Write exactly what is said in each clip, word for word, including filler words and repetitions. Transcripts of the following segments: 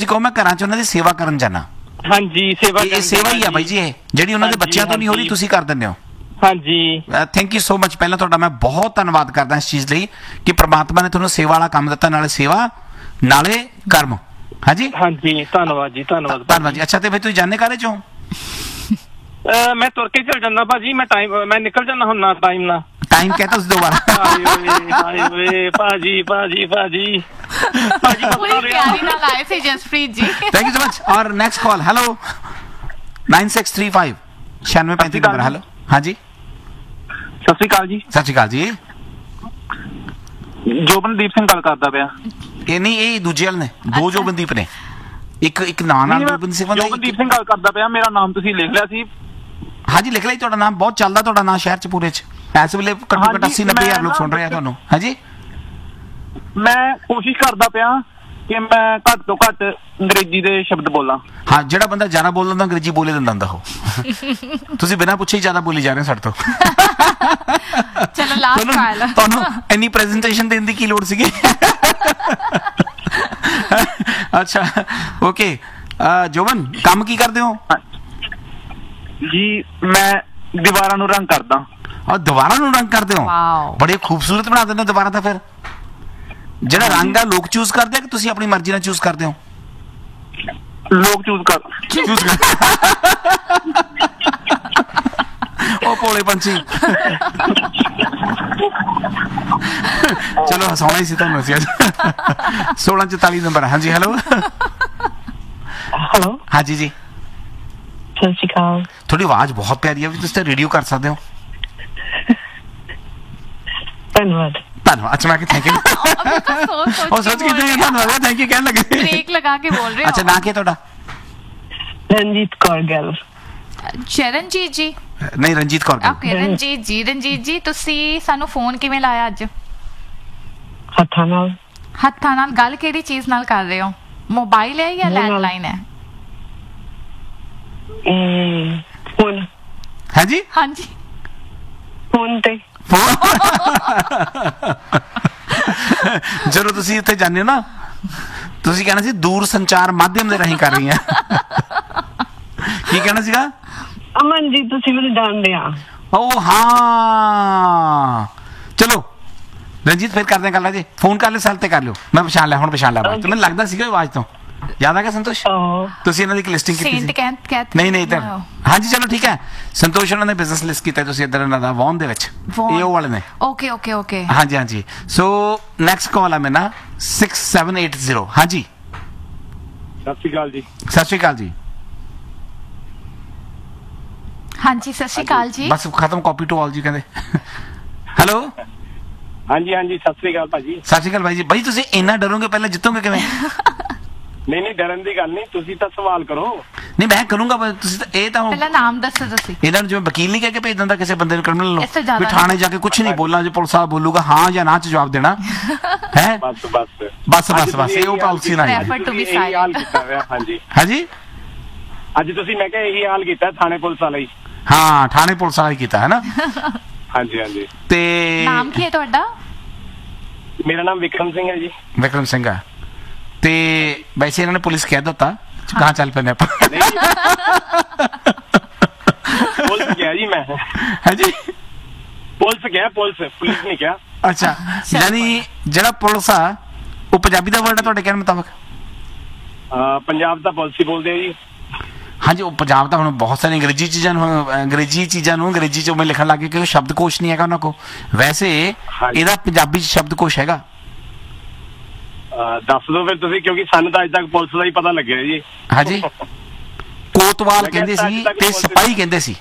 ਤੁਸੀਂ ਕਹੋ ਮੈਂ ਘਰਾਂ 'ਚ ਉਹਨਾਂ ਦੀ ਸੇਵਾ ਕਰਨ ਜਾਣਾ। ਹਾਂਜੀ ਸੇਵਾ ਇਹ ਸੇਵਾ ਹੀ ਆ ਬਾਈ ਜੀ, ਇਹ ਜਿਹੜੀ ਉਹਨਾਂ ਦੇ ਬੱਚਿਆਂ ਤੋਂ ਨਹੀਂ ਹੋ ਰਹੀ ਤੁਸੀਂ ਕਰ ਦਿੰਦੇ ਹੋ। ਹਾਂਜੀ ਥੈਂਕ ਯੂ ਸੋ ਮਚ। ਪਹਿਲਾਂ ਤੁਹਾਡਾ ਮੈਂ ਬਹੁਤ ਧੰਨਵਾਦ ਕਰਦਾ ਇਸ ਚੀਜ਼ ਲਈ ਕਿ ਪ੍ਰਮਾਤਮਾ ਨੇ ਤੁਹਾਨੂੰ ਸੇਵਾ ਵਾਲਾ ਕੰਮ ਦਿੱਤਾ, ਨਾਲੇ ਸੇਵਾ ਨਾਲੇ ਕਰਮ। ਹਾਂਜੀ ਹਾਂਜੀ ਧੰਨਵਾਦ ਜੀ, ਧੰਨਵਾਦ ਧੰਨਵਾਦ ਜੀ। ਅੱਛਾ ਤੇ ਫਿਰ ਤੁਸੀਂ ਜਾਣੇ ਕਾਹਦੇ ਚੋਂ? ਮੈਂ ਤੁਰ ਕੇ ਚੱਲ ਜਾਂਦਾ ਭਾਜੀ, ਮੈਂ ਟਾਈਮ ਮੈਂ ਨਿਕਲ ਜਾਂਦਾ ਹੁਣ ਨਾ ਟਾਈਮ ਨਾ ਟਾਈਮ कहता उस दोबारा ਭਾਜੀ ਭਾਜੀ ਭਾਜੀ ਭਾਜੀ पूरी प्यारी नाल आए थे जसप्रीत जी। Thank you so much. और next call, hello nine six three five छियानवे पैंतीस नंबर। हेलो हाँ जी ਸਤਿ ਸ਼੍ਰੀ ਅਕਾਲ ਜੀ। सत श्री अकाल जी। ਜੋਬਨਦੀਪ ਸਿੰਘ ਗੱਲ ਕਰਦਾ ਪਿਆ। ਇਹ ਨਹੀਂ, ਇਹ ਦੂਜੇ ਵਾਲੇ ਨੇ, ਦੋ ਜੋਬਨਦੀਪ ਨੇ, ਇੱਕ ਇੱਕ ਨਾਂ ਨਾਲ ਜੋਬਨਦੀਪ ਸਿੰਘ ਹੁੰਦਾ। ਜੋਬਨਦੀਪ ਸਿੰਘ ਗੱਲ ਕਰਦਾ ਪਿਆ, ਮੇਰਾ ਨਾਮ ਤੁਸੀਂ ਲਿਖ ਲਿਆ ਸੀ। ਹਾਂਜੀ ਲਿਖ ਲਿਆ, ਤੁਹਾਡਾ ਨਾਮ ਬਹੁਤ ਚੱਲਦਾ, ਤੁਹਾਡਾ ਨਾਮ ਸ਼ਹਿਰ ਚ ਪੂਰੇ ਚ ਇਸ ਵੇਲੇ ਘੱਟੋ ਘੱਟ अस्सी नब्बे ਹਜ਼ਾਰ ਲੋਕ ਸੁਣ ਰਹੇ ਆ ਤੁਹਾਨੂੰ। ਹਾਂਜੀ ਮੈਂ ਕੋਸ਼ਿਸ਼ ਕਰਦਾ ਪਿਆ ਕਿ ਮੈਂ ਘੱਟ ਤੋਂ ਘੱਟ ਅੰਗਰੇਜ਼ੀ ਦੇ ਸ਼ਬਦ ਬੋਲਾਂ। ਹਾਂ, ਜਿਹੜਾ ਬੰਦਾ ਜ਼ਿਆਦਾ ਬੋਲ ਦਿੰਦਾ ਅੰਗਰੇਜ਼ੀ ਬੋਲੇ ਦਿੰਦਾ ਹੁੰਦਾ ਉਹ। ਤੁਸੀਂ ਬਿਨਾਂ ਪੁੱਛੇ ਹੀ ਜ਼ਿਆਦਾ ਬੋਲੀ ਜਾ ਰਹੇ ਹੋ ਸਾਡੇ ਤੋਂ। ਚਲੋ ਲਾਸਟ ਕਾਲ। ਤੁਹਾਨੂੰ ਇੰਨੀ ਪ੍ਰੈਜੈਂਟੇਸ਼ਨ ਦੇਣ ਦੀ ਕੀ ਲੋੜ ਸੀਗੀ? ਅੱਛਾ ਓਕੇ। ਜੋਬਨ ਕੰਮ ਕੀ ਕਰਦੇ ਹੋ? ਜੀ ਮੈਂ ਦੀਵਾਰਾਂ ਨੂੰ ਰੰਗ ਕਰਦਾ। ਔਰ ਦੁਬਾਰਾ ਨੂੰ ਰੰਗ ਕਰਦੇ ਹੋ? ਬੜੇ ਖੂਬਸੂਰਤ ਬਣਾ ਦਿੰਦੇ ਹੋ ਦੁਬਾਰਾ। ਤਾਂ ਫਿਰ ਜਿਹੜਾ ਰੰਗ ਆ ਲੋਕ ਚੂਜ਼ ਕਰਦੇ ਆ ਕਿ ਤੁਸੀਂ ਆਪਣੀ ਮਰਜ਼ੀ ਨਾਲ ਚੂਜ਼ ਕਰਦੇ ਹੋ? ਲੋਕ ਚੂਜ਼ ਕਰ ਚੂਜ਼ ਕਰ ਉਹ ਭੋਲੇ ਪੰਛੀ। ਚਲੋ ਹਸਾਉਣਾ ਹੀ ਸੀ ਤੁਹਾਨੂੰ ਅਸੀਂ ਅੱਜ। सोलह चौताली ਨੰਬਰ। ਹਾਂਜੀ ਹੈਲੋ। ਹੈਲੋ ਹਾਂਜੀ ਜੀ ਸਤਿ ਸ਼੍ਰੀ ਅਕਾਲ। ਤੁਹਾਡੀ ਆਵਾਜ਼ ਬਹੁਤ ਪਿਆਰੀ ਹੈ, ਵੀ ਤੁਸੀਂ ਤਾਂ ਰੇਡੀਓ ਕਰ ਸਕਦੇ ਹੋ। ਧੰਨਵਾਦ ਧੰਨਵਾਦ। ਅੱਛਾ ਮੈਂ ਕਿ ਥੈਂਕ ਯੂ। ਉਹ ਸੋਚ ਕੇ ਧੰਨਵਾਦ ਥੈਂਕ ਯੂ ਕਹਿਣ ਲੱਗੇ। ब्रेक लगा के बोल रहे हो। ਅੱਛਾ ਨਾਂ ਕੀ ਤੁਹਾਡਾ? ਰਣਜੀਤ ਕੌਰ ਗੱਲ। ਚਰਨਜੀਤ ਜੀ। ਨਹੀਂ ਰਣਜੀਤ ਕੌਰ। ਓਕੇ ਰਣਜੀਤ ਜੀ। ਰਣਜੀਤ ਜੀ ਤੁਸੀਂ ਸਾਨੂੰ ਫੋਨ ਕਿਵੇਂ ਲਾਇਆ ਅੱਜ? ਹੱਥਾਂ ਨਾਲ। ਹੱਥਾਂ ਨਾਲ? ਗੱਲ ਕਿਹੜੀ ਚੀਜ਼ ਨਾਲ ਕਰ ਰਹੇ ਹੋ? ਮੋਬਾਈਲ ਹੈ ਜਾਂ ਲੈਂਡਲਾਈਨ ਹੈ? ਫੋਨ। ਹਾਂਜੀ ਹਾਂਜੀ ਫੋਨ ਤੇ। ਜਦੋਂ ਤੁਸੀਂ ਉੱਥੇ ਜਾਂਦੇ ਹੋ ਨਾ, ਤੁਸੀਂ ਕਹਿਣਾ ਸੀ ਦੂਰ ਸੰਚਾਰ ਮਾਧਿਅਮ ਦੇ ਰਾਹੀਂ ਕਰ ਰਹੀ ਆ। ਕੀ ਕਹਿਣਾ ਸੀਗਾ? ਅਮਨ ਜੀ ਤੁਸੀਂ ਮੈਨੂੰ ਜਾਣਦੇ ਆ। ਉਹ ਹਾਂ ਚਲੋ ਰਣਜੀਤ ਫਿਰ ਕਰਦੇ ਗੱਲ ਜੀ। ਫੋਨ ਕਰ ਲਿਓ ਸੈਲ ਤੇ ਕਰ ਲਿਓ। ਮੈਂ ਪਛਾਣ ਲਿਆ, ਹੁਣ ਪਛਾਣ ਲਿਆ। ਮੈਨੂੰ ਲੱਗਦਾ ਸੀਗਾ ਆਵਾਜ਼ ਤੋਂ। ਯਾਦ ਆ ਗਿਆ ਸੰਤੋਸ਼? ਤੁਸੀਂ ਇਹਨਾਂ ਦੀ ਇੱਕ ਲਿਸਟਿੰਗ ਕੀਤੀ ਸੀ। ਨਹੀਂ ਨਹੀਂ ਇੱਧਰ। ਹਾਂਜੀ ਚਲੋ ਠੀਕ ਹੈ। ਸੰਤੋਸ਼ ਉਹਨਾਂ ਨੇ ਬਿਜ਼ਨਸ ਲਿਸਟ ਕੀਤਾ, ਤੁਸੀਂ ਇੱਧਰ ਇਹਨਾਂ ਦਾ ਵੌਨ ਦੇ ਵਿੱਚ, ਇਹ ਉਹ ਵਾਲੇ ਨੇ। Okay okay okay. ਹਾਂਜੀ ਹਾਂਜੀ। ਸੋ ਨੈਕਸਟ ਕਾਲ ਹੈ ਮੇਰਾ सिक्स सेवन एट जीरो। ਹਾਂਜੀ ਸਤਿ ਸ਼੍ਰੀ ਅਕਾਲ ਜੀ। ਸਤਿ ਸ਼੍ਰੀ ਅਕਾਲ ਜੀ। ਹਾਂਜੀ ਸਤਿ ਸ਼੍ਰੀ ਅਕਾਲ ਜੀ। ਬਸ ਖਤਮ, ਕਾਪੀ ਟੂ ਆਲ ਜੀ ਕਹਿੰਦੇ। ਹੈਲੋ ਹਾਂਜੀ ਹਾਂਜੀ ਸਤਿ ਸ਼੍ਰੀ ਅਕਾਲ ਭਾਜੀ। ਸਤਿ ਸ਼੍ਰੀ ਅਕਾਲ ਬਾਈ ਜੀ। ਬਾਈ ਤੁਸੀਂ ਇੰਨਾ ਡਰੋਗੇ ਪਹਿਲਾਂ ਜਿੱਤੋਗੇ ਕਿਵੇਂ? ਨਹੀਂ ਨਹੀਂ ਡਰਨ ਦੀ ਗੱਲ ਨਹੀਂ, ਤੁਸੀਂ ਤਾਂ ਸਵਾਲ ਕਰੋ। ਨਹੀਂ ਮੈਂ ਕਰੂੰਗਾ, ਤੁਸੀਂ ਤਾਂ ਇਹ ਤਾਂ ਪਹਿਲਾਂ ਨਾਮ ਦੱਸੋ ਤੁਸੀਂ। ਇਹਨਾਂ ਨੂੰ ਜਿਵੇਂ ਵਕੀਲ ਨਹੀਂ ਕਹਿ ਕੇ ਭੇਜ ਦਿੰਦਾ ਕਿਸੇ ਬੰਦੇ ਨੂੰ ਕ੍ਰਿਮੀਨਲ ਨੂੰ, ਇਸ ਤੋਂ ਜ਼ਿਆਦਾ ਵੀ ਥਾਣੇ ਜਾ ਕੇ ਕੁਝ ਨਹੀਂ ਬੋਲਣਾ, ਜੇ ਪੁਲਿਸ ਵਾਲਾ ਬੋਲੂਗਾ ਹਾਂ ਜਾਂ ਨਾ ਚ ਜਵਾਬ ਦੇਣਾ ਹੈ। ਬਸ ਬਸ ਬਸ ਬਸ ਬਸ ਇਹ ਉਹ ਪਾਲਿਸੀ ਨਾ ਹੈ। ਹਾਂਜੀ ਹਾਂਜੀ ਅੱਜ ਤੁਸੀਂ ਮੈਂ ਕਿਹਾ ਇਹੀ ਹਾਲ ਕੀਤਾ ਥਾਣੇ ਪੁਲਿਸ ਵਾਲਾ ਹੀ। ਹਾਂ ਥਾਣੇ ਪੁਲਿਸ ਵਾਲਾ ਹੀ ਕੀਤਾ ਹੈ ਨਾ। ਹਾਂਜੀ ਹਾਂਜੀ। ਤੇ ਨਾਮ ਕੀ ਹੈ ਤੁਹਾਡਾ? ਮੇਰਾ ਨਾਮ ਵਿਕਰਮ ਸਿੰਘ ਹੈ ਜੀ। ਵਿਕਰਮ ਸਿੰਘ ਹੈ। ਤੇ ਵੈਸੇ ਇਹਨਾਂ ਨੇ ਪੁਲਿਸ ਕਹਿ ਦਿੱਤਾ ਕਹਾਂ ਚੱਲ ਪੈਂਦੇ ਆਪਾਂ। ਪੁਲਿਸ ਗਿਆ ਜੀ ਮੈਂ। ਹਾਂਜੀ ਪੁਲਿਸ ਗਿਆ, ਪੁਲਿਸ ਪੁਲਿਸ ਨਹੀਂ ਕਿਹਾ। ਅੱਛਾ ਯਾਨੀ ਜਿਹੜਾ ਪੁਲਿਸ ਆ ਉਹ ਪੰਜਾਬੀ ਦਾ ਵਰਡ ਹੈ ਤੁਹਾਡੇ ਕਹਿਣ ਮੁਤਾਬਕ? ਪੰਜਾਬ ਦਾ ਪੁਲਿਸ ਹੀ ਬੋਲਦੇ ਆ ਜੀ। ਹਾਂਜੀ ਉਹ ਪੰਜਾਬ ਦਾ ਹੁਣ ਬਹੁਤ ਸਾਰੀ ਅੰਗਰੇਜ਼ੀ ਚੀਜ਼ਾਂ ਨੂੰ ਅੰਗਰੇਜ਼ੀ ਚੀਜ਼ਾਂ ਨੂੰ ਅੰਗਰੇਜ਼ੀ ਚ ਮੈਂ ਲਿਖਣ ਲੱਗ ਗਿਆ ਕਿ ਸ਼ਬਦਕੋਸ਼ ਨਹੀਂ ਹੈਗਾ ਉਹਨਾਂ ਕੋਲ। ਵੈਸੇ ਇਹਦਾ ਪੰਜਾਬੀ ਚ ਸ਼ਬਦਕੋਸ਼ ਹੈਗਾ? ਦੱਸ ਦਿਓ ਫਿਰ ਤੁਸੀਂ, ਕਿਉਂਕਿ ਸਾਨੂੰ ਤਾਂ ਅੱਜ ਤੱਕ ਪੁਲਿਸ ਦਾ ਹੀ ਪਤਾ ਲੱਗਿਆ ਜੀ। ਹਾਂਜੀ ਕੋਤਵਾਲ ਕਹਿੰਦੇ ਸੀ ਤੇ ਸਿਪਾਹੀ ਕਹਿੰਦੇ ਸੀ।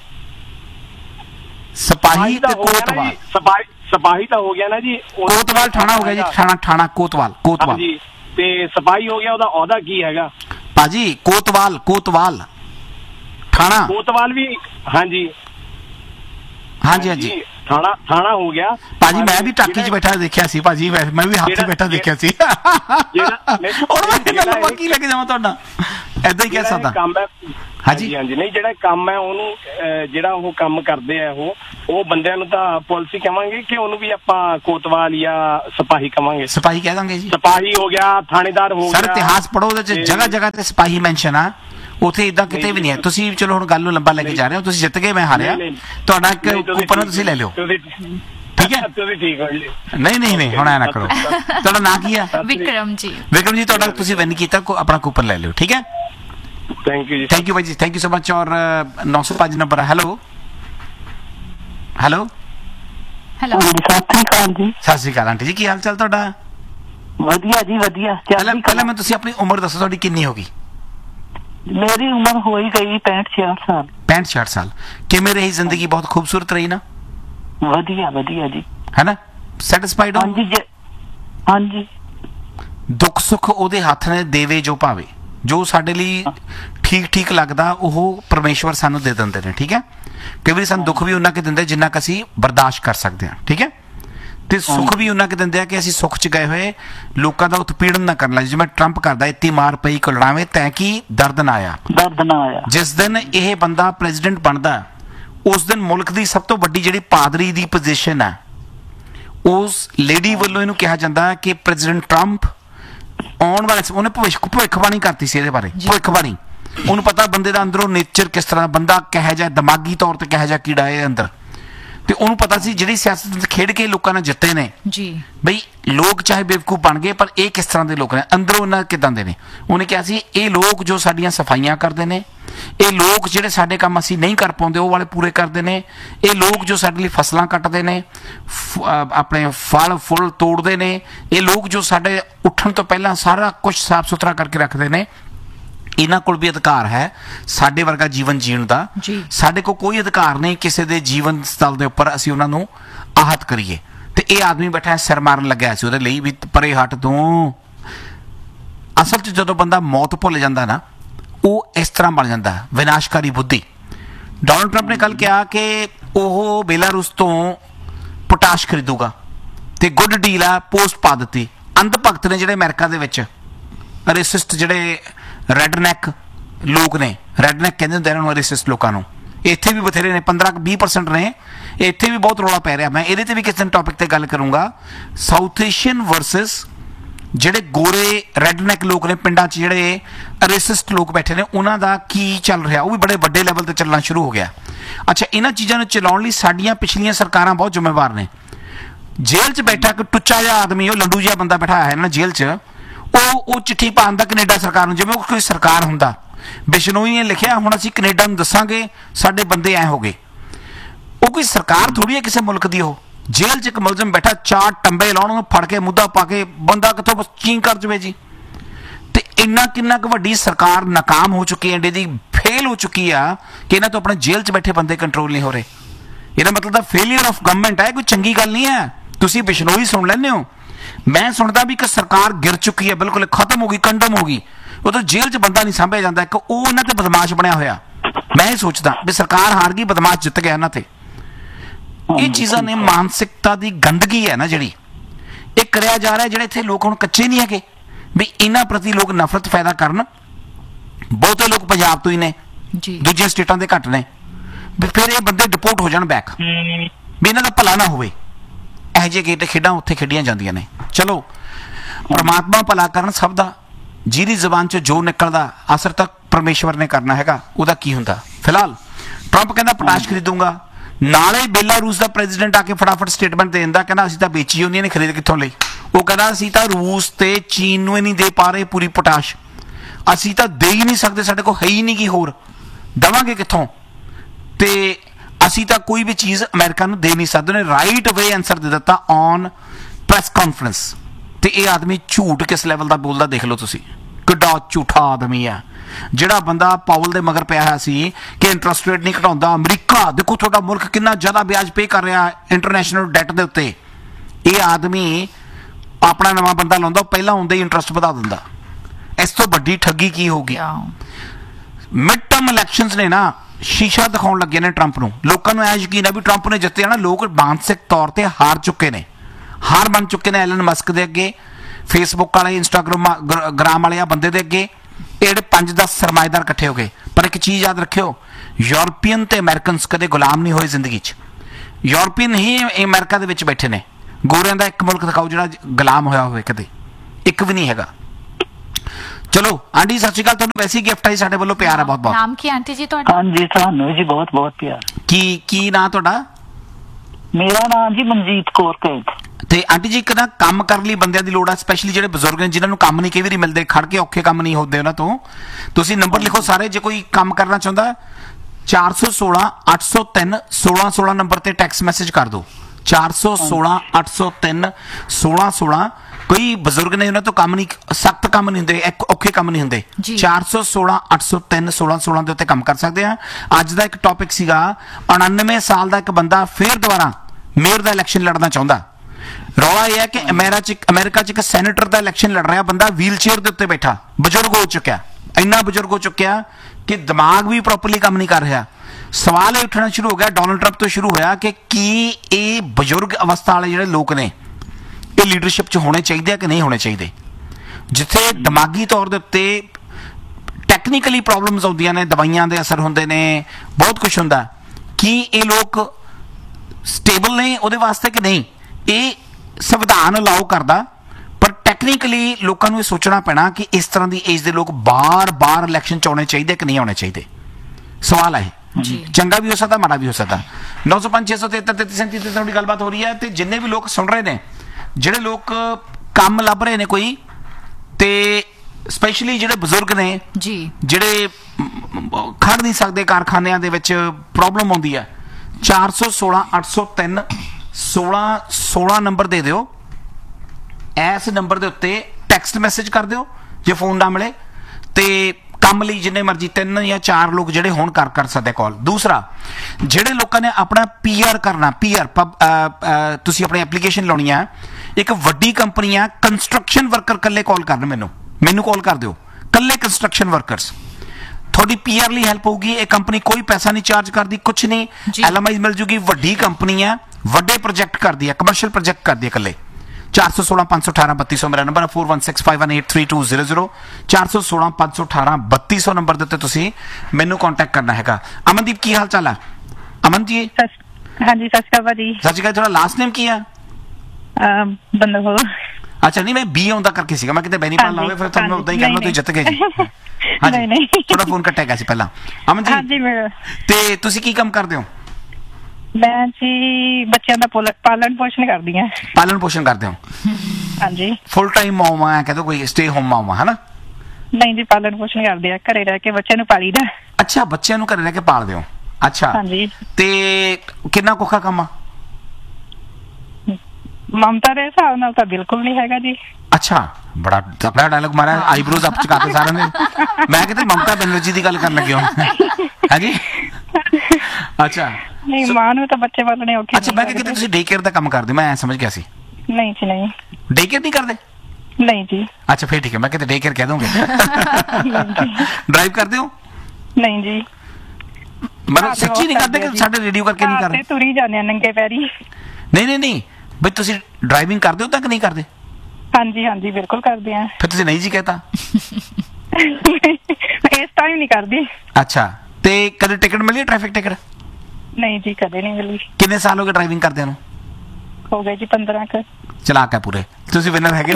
ਸਿਪਾਹੀ ਤੇ ਕੋਤਵਾਲ। ਸਿਪਾਹੀ ਸਿਪਾਹੀ ਤਾਂ ਹੋ ਗਿਆ ਨਾ ਜੀ। ਕੋਤਵਾਲ ਥਾਣਾ ਹੋ ਗਿਆ ਜੀ। ਥਾਣਾ ਥਾਣਾ ਕੋਤਵਾਲ ਕੋਤਵਾਲ ਜੀ। ਤੇ ਸਿਪਾਹੀ ਹੋ ਗਿਆ, ਉਹਦਾ ਅਹੁਦਾ ਕੀ ਹੈਗਾ ਭਾਜੀ? ਕੋਤਵਾਲ ਕੋਤਵਾਲ ਥਾਣਾ। ਕੋਤਵਾਲ ਵੀ ਹਾਂਜੀ ਹਾਂਜੀ ਹਾਂਜੀ ਥਾਣਾ ਥਾਣਾ ਹੋ ਗਿਆ ਭਾਜੀ। ਮੈਂ ਵੀ ਟਾਕੀ 'ਚ ਬੈਠਾ ਦੇਖਿਆ ਸੀ ਭਾਜੀ, ਮੈਂ ਵੀ ਹੱਥ 'ਚ ਬੈਠਾ ਦੇਖਿਆ ਸੀ। ਹੁਣ ਮੈਂ ਵਕੀਲ ਲੈ ਕੇ ਜਾਵਾਂ ਤੁਹਾਡਾ? ਏਦਾਂ ਹੀ ਕਹਿ ਸਕਦਾ। ਹਾਂਜੀ ਹਾਂਜੀ ਨਹੀਂ ਜਿਹੜਾ ਕੰਮ ਹੈ ਉਹਨੂੰ ਅਹ, ਜਿਹੜਾ ਉਹ ਕੰਮ ਕਰਦੇ ਆ ਉਹ ਉਹ ਬੰਦਿਆਂ ਨੂੰ ਤਾਂ ਪੁਲਿਸ ਹੀ ਕਵਾਂਗੇ ਕਿ ਉਹਨੂੰ ਵੀ ਆਪਾਂ ਕੋਤਵਾਲ ਜਾਂ ਸਿਪਾਹੀ ਕਵਾਂਗੇ? ਸਿਪਾਹੀ ਕਹਿ ਦਾਂਗੇ ਜੀ। ਸਿਪਾਹੀ ਹੋ ਗਿਆ, ਥਾਣੇਦਾਰ ਹੋ ਗਿਆ। ਸਰ ਇਤਿਹਾਸ ਪੜੋ, ਉਹਦੇ ਚ ਜਗ੍ਹਾ ਜਗ੍ਹਾ ਤੇ ਸਿਪਾਹੀ ਮੈਂਸ਼ਨ ਆ, ਉੱਥੇ ਇਦਾਂ ਕਿਤੇ ਵੀ ਨਹੀਂ ਹੈ। ਤੁਸੀਂ ਚਲੋ ਹੁਣ ਗੱਲ ਨੂੰ ਲੰਬਾ ਲੈ ਕੇ ਜਾ ਰਹੇ ਹੋ, ਤੁਸੀਂ ਜਿੱਤ ਗਏ, ਮੈਂ ਹਾਰਿਆ, ਤੁਹਾਡਾ ਇੱਕ ਕੂਪਨ ਤੁਸੀਂ ਲੈ ਲਿਓ, ਠੀਕ ਹੈ? ਤੁਸੀਂ ਠੀਕ ਹੋ ਜੀ। ਨਹੀਂ ਨਹੀਂ ਨਹੀਂ ਹੁਣ ਐ ਨਾ ਕਰੋ। ਤੁਹਾਡਾ ਨਾਂ ਕੀ ਆ? ਵਿਕਰਮ ਜੀ। ਵਿਕਰਮ ਜੀ ਤੁਹਾਡਾ ਤੁਸੀਂ ਵਿਨ ਕੀਤਾ, ਆਪਣਾ ਕੂਪਨ ਲੈ ਲਿਓ, ਠੀਕ ਹੈ? ਥੈਂਕ ਯੂ ਜੀ। ਥੈਂਕ ਯੂ ਭਾਈ ਜੀ, ਥੈਂਕ ਯੂ ਸੋ ਮਚ। ਔਰ ਨੌ ਸੌ ਪੰਜ number. Hello hello hello Sat Sri ਅਕਾਲ ਜੀ। ਸਤਿ ਸ਼੍ਰੀ ਅਕਾਲ ਆਂਟੀ ਜੀ, ਕੀ ਹਾਲ ਚਾਲ ਤੁਹਾਡਾ? ਵਧੀਆ ਜੀ ਵਧੀਆ। ਪਹਿਲਾਂ ਪਹਿਲਾਂ ਮੈਂ ਤੁਸੀਂ ਆਪਣੀ ਉਮਰ ਦੱਸੋ, ਤੁਹਾਡੀ ਕਿੰਨੀ ਹੋ ਗਈ? ਮੇਰੀ ਉਮਰ ਹੋ ਹੀ ਗਈ ਪੈਂਹਠ ਛਿਆਹਠ ਸਾਲ। ਪੈਂਹਠ ਛਿਆਹਠ ਸਾਲ। ਕਿਵੇਂ ਰਹੀ ਜ਼ਿੰਦਗੀ? ਬਹੁਤ ਖੂਬਸੂਰਤ ਰਹੀ ਨਾ? ਵਧੀਆ ਵਧੀਆ ਜੀ। ਹੈ ਨਾ? ਸੈਟੀਸਫਾਈਡ ਹੋ? ਹਾਂਜੀ ਜੀ ਹਾਂਜੀ। ਦੁੱਖ ਸੁੱਖ ਉਹਦੇ ਹੱਥ ਨੇ, ਦੇਵੇ ਜੋ ਭਾਵੇ, ਜੋ ਸਾਡੇ ਲਈ ਠੀਕ ਠੀਕ ਲੱਗਦਾ ਉਹ ਪਰਮੇਸ਼ਵਰ ਸਾਨੂੰ ਦੇ ਦਿੰਦੇ ਨੇ, ਠੀਕ ਹੈ? ਕਈ ਵਾਰੀ ਸਾਨੂੰ ਦੁੱਖ ਵੀ ਉਹਨਾਂ ਕੇ ਦਿੰਦੇ ਜਿੰਨਾ ਕਿ ਅਸੀਂ ਬਰਦਾਸ਼ਤ ਕਰ ਸਕਦੇ ਹਾਂ, ਠੀਕ ਹੈ? ਤੇ ਸੁੱਖ ਵੀ ਉਹਨਾਂ ਕੇ ਦਿੰਦੇ ਆ ਕਿ ਅਸੀਂ ਸੁੱਖ ਚ ਗਏ ਹੋਏ ਲੋਕਾਂ ਦਾ ਉਤਪੀੜਨ ਨਾ ਕਰਨ ਲੱਗ, ਜਿਵੇਂ ਟਰੰਪ ਕਰਦਾ, ਇੱਤੀ ਮਾਰ ਪਈ ਕੁਲੜਾਵੇਂ ਤੈਂ ਕੀ ਦਰਦ ਨਾ ਆਇਆ। ਦਰਦ ਨਾ ਆਇਆ। ਜਿਸ ਦਿਨ ਇਹ ਬੰਦਾ ਪ੍ਰੈਜ਼ੀਡੈਂਟ ਬਣਦਾ ਉਸ ਦਿਨ ਮੁਲਕ ਦੀ ਸਭ ਤੋਂ ਵੱਡੀ ਜਿਹੜੀ ਪਾਦਰੀ ਦੀ ਪੋਜੀਸ਼ਨ ਹੈ, ਉਸ ਲੇਡੀ ਵੱਲੋਂ ਇਹਨੂੰ ਕਿਹਾ ਜਾਂਦਾ ਕਿ ਪ੍ਰੈਜ਼ੀਡੈਂਟ ਟਰੰਪ ਆਉਣ ਵਾਲੇ, ਉਹਨੇ ਭਵਿੱਖ ਭਵਿੱਖਬਾਣੀ ਕਰਤੀ ਸੀ ਇਹਦੇ ਬਾਰੇ, ਭਵਿੱਖਬਾਣੀ। ਉਹਨੂੰ ਪਤਾ ਬੰਦੇ ਦਾ ਅੰਦਰੋਂ ਨੇਚਰ ਕਿਸ ਤਰ੍ਹਾਂ, ਬੰਦਾ ਕਿਹੋ ਜਿਹਾ ਦਿਮਾਗੀ ਤੌਰ ਤੇ ਕਿਹੋ ਜਿਹਾ ਕੀੜਾ ਹੈ ਅੰਦਰ, ਤੇ ਉਹਨੂੰ ਪਤਾ ਸੀ ਜਿਹੜੀ ਸਿਆਸਤ ਖੇਡ ਕੇ ਲੋਕਾਂ ਨੇ ਜਿੱਤੇ ਨੇ ਜੀ, ਬਈ ਲੋਕ ਚਾਹੇ ਬੇਵਕੂਫ ਬਣ ਗਏ ਪਰ ਇਹ ਕਿਸ ਤਰ੍ਹਾਂ ਦੇ ਲੋਕ ਨੇ, ਅੰਦਰੋਂ ਉਹਨਾਂ ਕਿਦਾਂ ਦੇ ਨੇ। ਉਹਨੇ ਕਿਹਾ ਸੀ ਇਹ ਲੋਕ ਜੋ ਸਾਡੀਆਂ ਸਫਾਈਆਂ ਕਰਦੇ ਨੇ, ਇਹ ਲੋਕ ਜਿਹੜੇ ਸਾਡੇ ਕੰਮ ਅਸੀਂ ਨਹੀਂ ਕਰ ਪਾਉਂਦੇ ਉਹ ਵਾਲੇ ਪੂਰੇ ਕਰਦੇ ਨੇ, ਇਹ ਲੋਕ ਜੋ ਸਾਡੇ ਲਈ ਫਸਲਾਂ ਕੱਟਦੇ ਨੇ, ਆਪਣੇ ਫਲ ਫੁੱਲ ਤੋੜਦੇ ਨੇ, ਇਹ ਲੋਕ ਜੋ ਸਾਡੇ ਉੱਠਣ ਤੋਂ ਪਹਿਲਾਂ ਸਾਰਾ ਕੁਝ ਸਾਫ਼ ਸੁਥਰਾ ਕਰਕੇ ਰੱਖਦੇ ਨੇ, ਇਹਨਾਂ ਕੋਲ ਵੀ ਅਧਿਕਾਰ ਹੈ ਸਾਡੇ ਵਰਗਾ ਜੀਵਨ ਜੀਣ ਦਾ। ਸਾਡੇ ਕੋਲ ਕੋਈ ਅਧਿਕਾਰ ਨਹੀਂ ਕਿਸੇ ਦੇ ਜੀਵਨ ਸਥਲ ਦੇ ਉੱਪਰ ਅਸੀਂ ਉਹਨਾਂ ਨੂੰ ਆਹਤ ਕਰੀਏ। ਤੇ ਇਹ ਆਦਮੀ ਬੈਠਾ ਸਿਰ ਮਾਰਨ ਲੱਗਿਆ ਸੀ ਉਹਦੇ ਲਈ ਵੀ ਪਰੇ ਹਟ ਤੂੰ। ਅਸਲ 'ਚ ਜਦੋਂ ਬੰਦਾ ਮੌਤ ਭੁੱਲ ਜਾਂਦਾ ਨਾ, ਉਹ ਇਸ ਤਰ੍ਹਾਂ ਬਣ ਜਾਂਦਾ ਵਿਨਾਸ਼ਕਾਰੀ ਬੁੱਧੀ। ਡੋਨਲਡ ਟਰੰਪ ਨੇ ਕੱਲ ਕਿਹਾ ਕਿ ਉਹ ਬੇਲਾਰੂਸ ਤੋਂ ਪੋਟਾਸ਼ ਖਰੀਦੂਗਾ ਤੇ ਗੁੱਡ ਡੀਲ ਆ, ਪੋਸਟ ਪਾ ਦਿੱਤੀ। ਅੰਧ ਭਗਤ ਨੇ ਜਿਹੜੇ ਅਮਰੀਕਾ ਦੇ ਵਿੱਚ ਰੇਸਿਸਟ, ਜਿਹੜੇ ਰੈਡ ਨੈਕ ਲੋਕ ਨੇ, ਰੈਡ ਨੈਕ ਕਹਿੰਦੇ ਹੁੰਦੇ ਇਹਨਾਂ ਨੂੰ ਰੇਸਿਸਟ ਲੋਕਾਂ ਨੂੰ, ਇੱਥੇ ਵੀ ਬਥੇਰੇ ਨੇ, ਪੰਦਰਾਂ ਵੀਹ ਪਰਸੈਂਟ ਨੇ, ਇੱਥੇ ਵੀ ਬਹੁਤ ਰੌਲਾ ਪੈ ਰਿਹਾ। ਮੈਂ ਇਹਦੇ ਤੇ ਵੀ ਕਿਸੇ ਟੌਪਿਕ ਤੇ ਗੱਲ ਕਰੂੰਗਾ। ਸਾਊਥ ਏਸ਼ੀਅਨ ਵਰਸਸ ਜਿਹੜੇ ਗੋਰੇ ਰੈਡ ਨੈਕ ਲੋਕ ਨੇ ਪਿੰਡਾਂ 'ਚ, ਜਿਹੜੇ ਰੇਸਿਸਟ ਲੋਕ ਬੈਠੇ ਨੇ, ਉਹਨਾਂ ਦਾ ਕੀ ਚੱਲ ਰਿਹਾ, ਉਹ ਵੀ ਬੜੇ ਵੱਡੇ ਲੈਵਲ ਤੇ ਚੱਲਣਾ ਸ਼ੁਰੂ ਹੋ ਗਿਆ। ਅੱਛਾ, ਇਹਨਾਂ ਚੀਜ਼ਾਂ ਨੂੰ ਚਲਾਉਣ ਲਈ ਸਾਡੀਆਂ ਪਿਛਲੀਆਂ ਸਰਕਾਰਾਂ ਬਹੁਤ ਜ਼ਿੰਮੇਵਾਰ ਨੇ। ਜੇਲ੍ਹ 'ਚ ਬੈਠਾ ਇੱਕ ਟੁੱਚਾ ਜਿਹਾ ਆਦਮੀ, ਉਹ ਲੰਡੂ ਜਿਹਾ ਬੰਦਾ ਬੈਠਾ ਹੈ ਨਾ ਜੇਲ੍ਹ 'ਚ, ਉਹ ਉਹ ਚਿੱਠੀ ਪਾਉਂਦਾ ਕੈਨੇਡਾ ਸਰਕਾਰ ਨੂੰ, ਜਿਵੇਂ ਉਹ ਕੋਈ ਸਰਕਾਰ ਹੁੰਦਾ। ਬਿਸ਼ਨੋਈ ਨੇ ਲਿਖਿਆ ਹੁਣ ਅਸੀਂ ਕੈਨੇਡਾ ਨੂੰ ਦੱਸਾਂਗੇ ਸਾਡੇ ਬੰਦੇ ਐ ਹੋ ਗਏ। ਉਹ ਕੋਈ ਸਰਕਾਰ ਥੋੜੀ ਹੈ ਕਿਸੇ ਮੁਲਕ ਦੀ। ਉਹ ਜੇਲ੍ਹ 'ਚ ਇੱਕ ਮੁਲਜ਼ਮ ਬੈਠਾ, ਚਾਰ ਟੰਬੇ ਲਾਉਣ, ਉਹਨੂੰ ਫੜ ਕੇ ਮੁੱਦਾ ਪਾ ਕੇ ਬੰਦਾ ਕਿੱਥੋਂ ਬਸ ਚੀਂ ਕਰ ਜਵੇ ਜੀ। ਤੇ ਇੰਨਾ ਕਿੰਨਾ ਕੁ ਵੱਡੀ ਸਰਕਾਰ ਨਾਕਾਮ ਹੋ ਚੁੱਕੀ ਹੈ, ਇੰਡੀਆ ਦੀ ਫੇਲ ਹੋ ਚੁੱਕੀ ਆ ਕਿ ਇਹਨਾਂ ਤੋਂ ਆਪਣੇ ਜੇਲ੍ਹ 'ਚ ਬੈਠੇ ਬੰਦੇ ਕੰਟਰੋਲ ਨਹੀਂ ਹੋ ਰਹੇ। ਇਹਦਾ ਮਤਲਬ ਤਾਂ ਫੇਲੀਅਰ ਆਫ ਗਵਰਨਮੈਂਟ ਹੈ, ਕੋਈ ਚੰਗੀ ਗੱਲ ਨਹੀਂ ਹੈ। ਤੁਸੀਂ ਬਿਸ਼ਨੋਈ ਸੁਣ ਲੈਂਦੇ ਹੋ, ਮੈਂ ਸੁਣਦਾ ਵੀ ਇੱਕ ਸਰਕਾਰ ਗਿਰ ਚੁੱਕੀ ਹੈ, ਬਿਲਕੁਲ ਖਤਮ ਹੋ ਗਈ, ਕੰਡਮ ਹੋ ਗਈ। ਉਹ ਤਾਂ ਜੇਲ੍ਹ 'ਚ ਬੰਦਾ ਨਹੀਂ ਸਾਂਭਿਆ ਜਾਂਦਾ, ਇੱਕ ਉਹ ਉਹਨਾਂ ਤੇ ਬਦਮਾਸ਼ ਬਣਿਆ ਹੋਇਆ। ਮੈਂ ਇਹ ਸੋਚਦਾ ਵੀ ਸਰਕਾਰ ਹਾਰ ਗਈ, ਬਦਮਾਸ਼ ਜਿੱਤ ਗਿਆ ਇਹਨਾਂ ਤੇ। ਇਹ ਚੀਜ਼ਾਂ ਨੇ ਮਾਨਸਿਕਤਾ ਦੀ ਗੰਦਗੀ ਹੈ ਨਾ ਜਿਹੜੀ ਇਹ ਕਰਿਆ ਜਾ ਰਿਹਾ। ਜਿਹੜੇ ਇੱਥੇ ਲੋਕ ਹੁਣ ਕੱਚੇ ਨਹੀਂ ਹੈਗੇ ਵੀ ਇਹਨਾਂ ਪ੍ਰਤੀ ਲੋਕ ਨਫ਼ਰਤ ਪੈਦਾ ਕਰਨ। ਬਹੁਤੇ ਲੋਕ ਪੰਜਾਬ ਤੋਂ ਹੀ ਨੇ, ਦੂਜੀਆਂ ਸਟੇਟਾਂ ਦੇ ਘੱਟ ਨੇ। ਵੀ ਫਿਰ ਇਹ ਬੰਦੇ ਡਿਪੋਰਟ ਹੋ ਜਾਣ ਬੈਕ, ਵੀ ਇਹਨਾਂ ਦਾ ਭਲਾ ਨਾ ਹੋਵੇ। ਇਹੋ ਜਿਹੇ ਗੇਟ ਖੇਡਾਂ ਉੱਥੇ ਖੇਡੀਆਂ ਜਾਂਦੀਆਂ ਨੇ। ਚਲੋ ਪਰਮਾਤਮਾ ਭਲਾ ਕਰਨ ਸਭ ਦਾ, ਜਿਹਦੀ ਜ਼ਬਾਨ 'ਚ ਜੋ ਨਿਕਲਦਾ ਅਸਰ ਤੱਕ ਪਰਮੇਸ਼ਵਰ ਨੇ ਕਰਨਾ ਹੈਗਾ, ਉਹਦਾ ਕੀ ਹੁੰਦਾ। ਫਿਲਹਾਲ ਟਰੰਪ ਕਹਿੰਦਾ ਪੋਟਾਸ਼ ਖਰੀਦੂੰਗਾ, ਨਾਲੇ ਬੇਲਾਰੂਸ ਦਾ ਪ੍ਰੈਜ਼ੀਡੈਂਟ ਆ ਕੇ ਫਟਾਫਟ ਸਟੇਟਮੈਂਟ ਦੇ ਦਿੰਦਾ, ਕਹਿੰਦਾ ਅਸੀਂ ਤਾਂ ਵੇਚੀ ਹੁੰਦੀ, ਨੇ ਖਰੀਦ ਕਿੱਥੋਂ ਲਈ। ਉਹ ਕਹਿੰਦਾ ਅਸੀਂ ਤਾਂ ਰੂਸ ਤੇ ਚੀਨ ਨੂੰ ਹੀ ਨਹੀਂ ਦੇ ਪਾ ਰਹੇ ਪੂਰੀ ਪੋਟਾਸ਼, ਅਸੀਂ ਤਾਂ ਦੇ ਹੀ ਨਹੀਂ ਸਕਦੇ, ਸਾਡੇ ਕੋਲ ਹੈ ਹੀ ਨਹੀਂ ਗੀ, ਹੋਰ ਦੇਵਾਂਗੇ ਕਿੱਥੋਂ। ਤੇ ਅਸੀਂ ਤਾਂ ਕੋਈ ਵੀ ਚੀਜ਼ ਅਮਰੀਕਾ ਨੂੰ ਦੇ ਨਹੀਂ ਸਕਦੇ। ਨੇ ਰਾਈਟ ਵੇ ਆਨਸਰ ਦੇ ਦਿੱਤਾ ਔਨ ਪ੍ਰੈਸ ਕਾਨਫਰੰਸ। ਤੇ ਇਹ ਆਦਮੀ ਝੂਠ ਕਿਸ ਲੈਵਲ ਦਾ ਬੋਲਦਾ ਦੇਖ ਲਓ ਤੁਸੀਂ, ਕਿੱਡਾ ਝੂਠਾ ਆਦਮੀ ਆ। ਜਿਹੜਾ ਬੰਦਾ ਪਾਵਲ ਦੇ ਮਗਰ ਪਿਆ ਹੋਇਆ ਸੀ ਕਿ ਇੰਟਰਸਟ ਰੇਟ ਨਹੀਂ ਘਟਾਉਂਦਾ, ਅਮਰੀਕਾ ਦੇਖੋ ਤੁਹਾਡਾ ਮੁਲਕ ਕਿੰਨਾ ਜ਼ਿਆਦਾ ਵਿਆਜ ਪੇ ਕਰ ਰਿਹਾ ਇੰਟਰਨੈਸ਼ਨਲ ਡੈਟ ਦੇ ਉੱਤੇ, ਇਹ ਆਦਮੀ ਆਪਣਾ ਨਵਾਂ ਬੰਦਾ ਲਾਉਂਦਾ, ਪਹਿਲਾਂ ਆਉਂਦਾ ਹੀ ਇੰਟਰਸਟ ਵਧਾ ਦਿੰਦਾ। ਇਸ ਤੋਂ ਵੱਡੀ ਠੱਗੀ ਕੀ ਹੋਊਗੀ। ਮਿਡ ਟਰਮ ਇਲੈਕਸ਼ਨਸ ਨੇ ਨਾ ਸ਼ੀਸ਼ਾ ਦਿਖਾਉਣ ਲੱਗੇ ਨੇ ਟਰੰਪ ਨੂੰ। ਲੋਕਾਂ ਨੂੰ ਐ ਯਕੀਨ ਆ ਵੀ ਟਰੰਪ ਨੇ ਜਿੱਤੇ ਜਾਣਾ। ਲੋਕ ਮਾਨਸਿਕ ਤੌਰ ਤੇ ਹਾਰ ਚੁੱਕੇ ਨੇ, ਹਾਰ ਮੰਨ ਚੁੱਕੇ ਨੇ ਐਲਨ ਮਸਕ ਦੇ ਅੱਗੇ, ਫੇਸਬੁੱਕ ਵਾਲੇ, ਇੰਸਟਾਗ੍ਰਾਮ ਗ੍ਰਾਮ ਵਾਲੇ ਆ ਬੰਦੇ ਦੇ ਅੱਗੇ। ਇਹ ਜਿਹੜੇ ਪੰਜ ਦਸ ਸਰਮਾਏਦਾਰ ਇਕੱਠੇ ਹੋ ਗਏ, ਪਰ ਇੱਕ ਚੀਜ਼ ਯਾਦ ਰੱਖਿਓ, ਯੂਰਪੀਅਨ ਤੇ ਅਮਰੀਕਨਸ ਕਦੇ ਗੁਲਾਮ ਨਹੀਂ ਹੋਏ ਜ਼ਿੰਦਗੀ 'ਚ। ਯੂਰਪੀਅਨ ਹੀ ਅਮਰੀਕਾ ਦੇ ਵਿੱਚ ਬੈਠੇ ਨੇ। ਗੋਰਿਆਂ ਦਾ ਇੱਕ ਮੁਲਕ ਦਿਖਾਓ ਜਿਹੜਾ ਗੁਲਾਮ ਹੋਇਆ ਹੋਵੇ, ਕਦੇ ਇੱਕ ਵੀ ਨਹੀਂ ਹੈਗਾ। ਚਲੋ ਆਂਟੀ ਸਤਿ ਸ਼੍ਰੀ ਅਕਾਲ, ਤੁਹਾਨੂੰ ਵੈਸੇ ਹੀ ਗਿਫਟ ਆਈ ਸਾਡੇ ਵੱਲੋਂ, ਪਿਆਰ ਹੈ ਬਹੁਤ ਬਹੁਤ। ਨਾਮ ਕੀ ਆਂਟੀ ਜੀ ਤੁਹਾਡਾ? ਹਾਂਜੀ ਤੁਹਾਨੂੰ ਜੀ ਬਹੁਤ ਬਹੁਤ ਪਿਆਰ। ਕੀ ਕੀ ਨਾਂ ਤੁਹਾਡਾ? ਮੇਰਾ ਨਾਮ ਜੀ ਮਨਜੀਤ ਕੌਰ ਕੈਂਟ। ਤੇ ਆਂਟੀ ਜੀ ਇੱਕ ਨਾ ਕੰਮ ਕਰਨ ਲਈ ਬੰਦਿਆਂ ਦੀ ਲੋੜ ਆ, ਸਪੈਸ਼ਲੀ ਜਿਹੜੇ ਬਜ਼ੁਰਗ ਨੇ ਜਿਨ੍ਹਾਂ ਨੂੰ ਕੰਮ ਨਹੀਂ ਕਈ ਵਾਰੀ ਮਿਲਦੇ, ਖੜ ਕੇ ਔਖੇ ਕੰਮ ਨਹੀਂ ਹੁੰਦੇ ਉਹਨਾਂ ਤੋਂ। ਤੁਸੀਂ ਨੰਬਰ ਲਿਖੋ ਸਾਰੇ, ਜੇ ਕੋਈ ਕੰਮ ਕਰਨਾ ਚਾਹੁੰਦਾ ਚਾਰ ਸੌ ਸੋਲਾਂ ਅੱਠ ਸੌ ਤਿੰਨ ਸੋਲਾਂ ਸੋਲਾਂ ਨੰਬਰ ਤੇ ਟੈਕਸਟ ਮੈਸੇਜ ਕਰ ਦਿਓ। ਚਾਰ ਸੌ ਸੋਲਾਂ ਅੱਠ ਸੌ ਤਿੰਨ ਸੋਲਾਂ ਸੋਲਾਂ। ਕੋਈ ਬਜ਼ੁਰਗ ਨੇ ਉਹਨਾਂ ਤੋਂ ਕੰਮ ਨਹੀਂ, ਸਖਤ ਕੰਮ ਨਹੀਂ ਹੁੰਦੇ, ਔਖੇ ਕੰਮ ਨਹੀਂ ਹੁੰਦੇ। ਚਾਰ ਸੌ ਸੋਲਾਂ ਅੱਠ ਸੌ ਤਿੰਨ ਸੋਲਾਂ ਸੋਲਾਂ ਦੇ ਉੱਤੇ ਕੰਮ ਕਰ ਸਕਦੇ ਆ। ਅੱਜ ਦਾ ਇੱਕ ਟੌਪਿਕ ਸੀਗਾ ਉਣਾਨਵੇਂ ਸਾਲ ਦਾ ਇੱਕ ਬੰਦਾ ਫਿਰ ਦੁਬਾਰਾ ਮੇਅਰ ਦਾ ਇਲੈਕਸ਼ਨ ਲੜਨਾ ਚਾਹੁੰਦਾ। ਰੌਲਾ ਇਹ ਹੈ ਕਿ ਅਮਰੀਕਾ 'ਚ ਅਮਰੀਕਾ 'ਚ ਇੱਕ ਸੈਨੇਟਰ ਦਾ ਇਲੈਕਸ਼ਨ ਲੜ ਰਿਹਾ ਬੰਦਾ, ਵੀਲ ਚੇਅਰ ਦੇ ਉੱਤੇ ਬੈਠਾ, ਬਜ਼ੁਰਗ ਹੋ ਚੁੱਕਿਆ, ਇੰਨਾ ਬਜ਼ੁਰਗ ਹੋ ਚੁੱਕਿਆ ਕਿ ਦਿਮਾਗ ਵੀ ਪ੍ਰੋਪਰਲੀ ਕੰਮ ਨਹੀਂ ਕਰ ਰਿਹਾ। ਸਵਾਲ ਇਹ ਉੱਠਣਾ ਸ਼ੁਰੂ ਹੋ ਗਿਆ, ਡੋਨਲਡ ਟਰੰਪ ਤੋਂ ਸ਼ੁਰੂ ਹੋਇਆ ਕਿ ਕੀ ਇਹ ਬਜ਼ੁਰਗ ਅਵਸਥਾ ਵਾਲੇ ਜਿਹੜੇ ਲੋਕ ਨੇ ਇਹ ਲੀਡਰਸ਼ਿਪ 'ਚ ਹੋਣੇ ਚਾਹੀਦੇ ਆ ਕਿ ਨਹੀਂ ਹੋਣੇ ਚਾਹੀਦੇ। ਜਿੱਥੇ ਦਿਮਾਗੀ ਤੌਰ ਦੇ ਉੱਤੇ ਟੈਕਨੀਕਲੀ ਪ੍ਰੋਬਲਮਸ ਆਉਂਦੀਆਂ ਨੇ, ਦਵਾਈਆਂ ਦੇ ਅਸਰ ਹੁੰਦੇ ਨੇ, ਬਹੁਤ ਕੁਝ ਹੁੰਦਾ, ਕੀ ਇਹ ਲੋਕ ਸਟੇਬਲ ਨੇ ਉਹਦੇ ਵਾਸਤੇ ਕਿ ਨਹੀਂ? ਇਹ ਸੰਵਿਧਾਨ ਅਲਾਓ ਕਰਦਾ, ਪਰ ਟੈਕਨੀਕਲੀ ਲੋਕਾਂ ਨੂੰ ਇਹ ਸੋਚਣਾ ਪੈਣਾ ਕਿ ਇਸ ਤਰ੍ਹਾਂ ਦੀ ਏਜ ਦੇ ਲੋਕ ਬਾਰ-ਬਾਰ ਇਲੈਕਸ਼ਨ 'ਚ ਆਉਣੇ ਚਾਹੀਦੇ ਕਿ ਨਹੀਂ ਆਉਣੇ ਚਾਹੀਦੇ। ਸਵਾਲ ਹੈ, ਚੰਗਾ ਵੀ ਹੋ ਸਕਦਾ, ਮਾੜਾ ਵੀ ਹੋ ਸਕਦਾ। ਨੌ ਸੌ ਪੰਜ ਛੇ ਸੌ ਤੇਤਰ ਤੇਤੀ ਸੈਂਤੀ ਤੇ ਤੁਹਾਡੀ ਗੱਲਬਾਤ ਹੋ ਰਹੀ ਹੈ। ਤੇ ਜਿੰਨੇ ਵੀ ਲੋਕ ਸੁਣ ਰਹੇ ਨੇ, ਜਿਹੜੇ ਲੋਕ ਕੰਮ ਲੱਭ ਰਹੇ ਨੇ ਕੋਈ, ਤੇ ਸਪੈਸ਼ਲੀ ਜਿਹੜੇ ਬਜ਼ੁਰਗ ਨੇ ਜੀ, ਜਿਹੜੇ ਖੜ ਨਹੀਂ ਸਕਦੇ, ਕਾਰਖਾਨਿਆਂ ਦੇ ਵਿੱਚ ਪ੍ਰੋਬਲਮ ਆਉਂਦੀ ਹੈ, ਚਾਰ ਸੌ ਸੋਲਾਂ ਅੱਠ ਸੌ ਤਿੰਨ ਸੋਲਾਂ ਸੋਲਾਂ ਨੰਬਰ ਦੇ ਦਿਓ। ਇਸ ਨੰਬਰ ਦੇ ਉੱਤੇ ਟੈਕਸਟ ਮੈਸੇਜ ਕਰ ਦਿਓ ਜੇ ਫੋਨ ਨਾ ਮਿਲੇ। ਤੇ ਕੰਮ ਲਈ ਜਿੰਨੇ ਮਰਜ਼ੀ ਤਿੰਨ ਜਾਂ ਚਾਰ ਲੋਕ ਜਿਹੜੇ ਹੁਣ ਕਰ ਕਰ ਸਕਦੇ ਕਾਲ। ਦੂਸਰਾ, ਜਿਹੜੇ ਲੋਕਾਂ ਨੇ ਆਪਣਾ ਪੀਆਰ ਕਰਨਾ, ਪੀਆਰ ਤੁਸੀਂ ਆਪਣੀ ਐਪਲੀਕੇਸ਼ਨ ਲਾਉਣੀ ਆ, ਇੱਕ ਵੱਡੀ ਕੰਪਨੀ ਆ, ਕੰਸਟਰਕਸ਼ਨ ਵਰਕਰ ਕੱਲੇ ਕਾਲ ਕਰਨ, ਮੈਨੂੰ ਮੈਨੂੰ ਕਾਲ ਕਰ ਦਿਓ, ਕੱਲੇ ਕੰਸਟਰਕਸ਼ਨ ਵਰਕਰਸ। ਤੁਹਾਡੀ ਪੀਆਰ ਲਈ ਹੈਲਪ ਹੋਊਗੀ। ਇਹ ਕੰਪਨੀ ਕੋਈ ਪੈਸਾ ਨਹੀਂ ਚਾਰਜ ਕਰਦੀ, ਕੁਛ ਨਹੀਂ, ਐਲਐਮਆਈ ਮਿਲ ਜੂਗੀ। ਵੱਡੀ ਕੰਪਨੀ ਆ, ਵੱਡੇ ਪ੍ਰੋਜੈਕਟ ਕਰਦੀ ਹੈ, ਕਮਰਸ਼ੀਅਲ ਪ੍ਰੋਜੈਕਟ ਕਰਦੀ ਹੈ ਕੱਲੇ। ਚਾਰ ਸੌ ਸੋਲਾਂ ਪੰਜ ਸੌ ਅਠਾਰਾਂ ਬੱਤੀ ਸੌ ਮੇਰਾ ਨੰਬਰ ਹੈ, four one six five one eight three two zero zero. ਚਾਰ ਸੌ ਸੋਲਾਂ ਪੰਜ ਸੌ ਅਠਾਰਾਂ ਬੱਤੀ ਸੌ ਨੰਬਰ ਦੇ ਉੱਤੇ ਤੁਸੀਂ ਮੈਨੂੰ ਕੰਟੈਕਟ ਕਰਨਾ ਹੈਗਾ। ਅਮਨਦੀਪ ਕੀ ਹਾਲ ਚਾਲ ਹੈ? ਅਮਨ ਜੀ ਹਾਂਜੀ ਸਤਿ ਸ਼੍ਰੀ ਅਕਾਲ ਭਾਜੀ। ਸਤਿ ਸ਼੍ਰੀ ਅਕਾਲ। ਤੁਹਾਡਾ ਲਾਸਟ ਨੇਮ ਕੀ ਆ? ਬੰਦਾ ਹੋ। ਅੱਛਾ, ਨਹੀਂ ਮੈਂ ਬੀ ਆਉਂਦਾ ਕਰਕੇ ਸੀਗਾ, ਮੈਂ ਕਿਤੇ ਬੈਨੀਪਾਲ ਨਾ ਹੋਵੇ, ਫਿਰ ਤੁਹਾਨੂੰ ਉਦਾਂ ਹੀ ਕਰਨਾ, ਤੁਸੀਂ ਜਿੱਤ ਗਏ ਜੀ। ਹਾਂਜੀ, ਥੋੜਾ ਫੋਨ ਕੱਟਿਆ ਗਿਆ ਸੀ ਪਹਿਲਾਂ। ਅਮਨ ਜੀ ਤੇ ਤੁਸੀਂ ਕੀ ਕੰਮ ਕਰਦੇ ਹੋ? ਮੈਂ ਜੀ ਬੱਚਿਆਂ ਦਾ ਪਾਲਣ ਪੋਸ਼ਣ ਕਰਦੀ ਹਾਂ। ਪਾਲਣ ਪੋਸ਼ਣ ਕਰਦੇ ਹੋ? ਹਾਂਜੀ। ਫੁੱਲ ਟਾਈਮ ਮਮ ਆ, ਕਹਿੰਦੇ ਕੋਈ ਸਟੇ ਹੋਮ ਮਮ ਆ, ਹਨਾ? ਨਹੀਂ ਜੀ, ਪਾਲਣ ਪੋਸ਼ਣ ਕਰਦੇ ਆ, ਘਰੇ ਰਹਿ ਕੇ ਬੱਚਿਆਂ ਨੂੰ ਪਾਲੀਦਾ। ਅੱਛਾ, ਬੱਚਿਆਂ ਨੂੰ ਘਰੇ ਰਹਿ ਕੇ ਪਾਲਦੇ ਹੋ। ਅੱਛਾ, ਹਾਂਜੀ। ਤੇ ਕਿੰਨਾ ਔਖਾ ਕੰਮ ਆ? ਮਮਤਾ ਦੇ ਹਿਸਾਬ ਨਾਲ ਤਾਂ ਬਿਲਕੁਲ ਨਹੀਂ ਹੈਗਾ ਜੀ। ਅੱਛਾ, ਬੜਾ ਤਕੜਾ ਡਾਇਲੌਗ ਮਾਰਿਆ, ਆਈਬ੍ਰੋਜ਼ ਅਪ ਚਕਾਤੇ ਸਾਰਿਆਂ ਨੇ। ਮੈਂ ਕਿਤੇ ਮਮਤਾ ਬੈਨਰਜੀ ਦੀ ਗੱਲ ਕਰਨ ਲੱਗੇ ਹਾਂ। ਹਾਂਜੀ, ਅੱਛਾ। ਨਹੀਂ, ਮਾਂ ਨੂੰ ਤਾਂ ਬੱਚੇ ਪਾਲਣੇ ਔਖੇ। ਅੱਛਾ, ਮੈਂ ਕਿਤੇ ਤੁਸੀਂ ਡੇ ਕੇਅਰ ਦਾ ਕੰਮ ਕਰਦੇ, ਮੈਂ ਸਮਝ ਗਿਆ ਸੀ। ਨਹੀਂ ਜੀ, ਨਹੀਂ। ਡੇ ਕੇਅਰ ਨਹੀਂ ਕਰਦੇ? ਨਹੀਂ ਜੀ। ਅੱਛਾ, ਫਿਰ ਠੀਕ ਹੈ, ਮੈਂ ਕਿਤੇ ਡੇ ਕੇਅਰ ਕਹਿ ਦੂੰਗੇ। ਡਰਾਈਵ ਕਰਦੇ ਹੋ? ਨਹੀਂ ਜੀ। ਮਤਲਬ ਸੱਚੀ ਨਹੀਂ ਕਰਦੇ ਕਿ ਸਾਡੇ ਰੇਡੀਓ ਕਰਕੇ ਨਹੀਂ ਕਰਦੇ? ਤੁਰੀ ਜਾਂਦੇ ਆ ਨੰਗੇ ਪੈਰੀ। ਨਹੀਂ ਨਹੀਂ ਨਹੀਂ ਬਈ, ਤੁਸੀਂ ਡਰਾਈਵਿੰਗ ਕਰਦੇ ਹੋ ਤਾਂ ਕਿ ਨਹੀਂ ਕਰਦੇ? ਹਾਂਜੀ ਹਾਂਜੀ, ਬਿਲਕੁਲ ਕਰਦੇ ਆ। ਫਿਰ ਤੁਸੀਂ ਨਹੀਂ ਜੀ ਕਹਤਾ? ਇਸ ਟਾਈਮ ਨਹੀਂ ਕਰਦੀ। ਅੱਛਾ, ਤੇ ਕਦੇ ਟਿਕਟ ਮਿਲੀ, ਟ੍ਰੈਫਿਕ ਟਿਕਟ? ਨਹੀਂ ਜੀ, ਕਦੇ ਨਹੀਂ ਮਿਲੀ। ਕਿੰਨੇ ਸਾਲ ਹੋ ਗਏ ਡਰਾਈਵਿੰਗ ਕਰਦੇ ਨੂੰ? ਹੋ ਗਏ ਜੀ ਪੰਦਰਾਂ ਕੁ। ਚਲਾਕ ਹੈ ਪੂਰੇ। ਤੁਸੀਂ ਵਿਨਰ ਹੈਗੇ ਹੋ।